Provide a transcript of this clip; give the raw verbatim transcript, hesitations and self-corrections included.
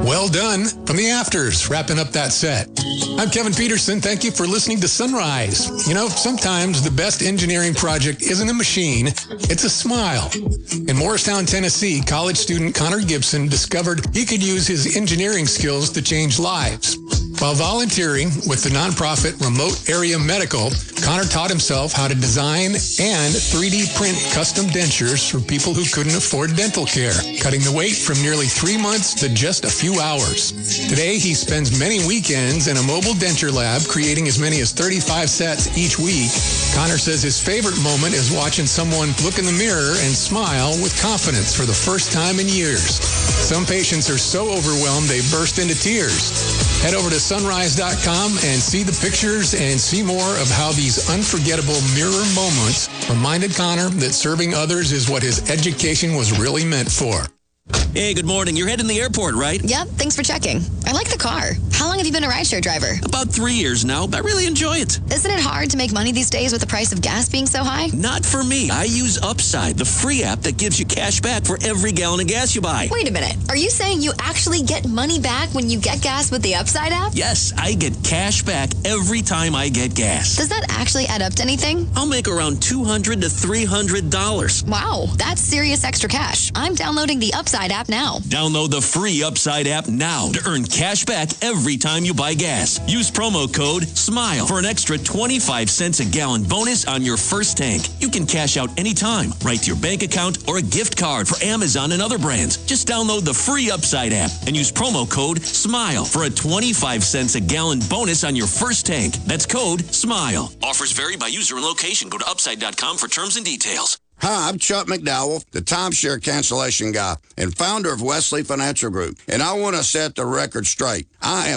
Well done from the Afters, wrapping up that set. I'm Kevin Peterson. Thank you for listening to Sunrise. You know, sometimes the best engineering project isn't a machine, it's a smile. In Morristown, Tennessee, college student Connor Gibson discovered he could use his engineering skills to change lives. While volunteering with the nonprofit Remote Area Medical, Connor taught himself how to design and three D print custom dentures for people who couldn't afford dental care, cutting the wait from nearly three months to just a few hours. Today, he spends many weekends in a mobile denture lab, creating as many as thirty-five sets each week. Connor says his favorite moment is watching someone look in the mirror and smile with confidence for the first time in years. Some patients are so overwhelmed they burst into tears. Head over to sunrise dot com and see the pictures and see more of how these unforgettable mirror moments reminded Connor that serving others is what his education was really meant for. Hey, good morning. You're heading to the airport, right? Yep, thanks for checking. I like the car. How long have you been a rideshare driver? About three years now, but I really enjoy it. Isn't it hard to make money these days with the price of gas being so high? Not for me. I use Upside, the free app that gives you cash back for every gallon of gas you buy. Wait a minute. Are you saying you actually get money back when you get gas with the Upside app? Yes, I get cash back every time I get gas. Does that actually add up to anything? I'll make around two hundred to three hundred dollars. Wow, that's serious extra cash. I'm downloading the Upside app now. Download the free Upside app now to earn cash back every time you buy gas. Use promo code SMILE for an extra twenty-five cents a gallon bonus on your first tank. You can cash out anytime, right to your bank account or a gift card for Amazon and other brands. Just download the free Upside app and use promo code SMILE for a twenty-five cents a gallon bonus on your first tank. That's code SMILE. Offers vary by user and location. Go to upside dot com for terms and details. Hi, I'm Chuck McDowell, the timeshare cancellation guy and founder of Wesley Financial Group, and I want to set the record straight. I am